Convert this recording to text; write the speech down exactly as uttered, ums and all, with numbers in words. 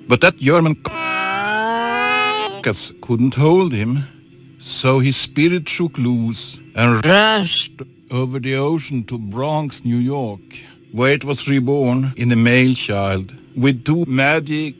But that German c***as couldn't hold him, so his spirit shook loose and rushed over the ocean to Bronx, New York, where it was reborn in a male child with two magic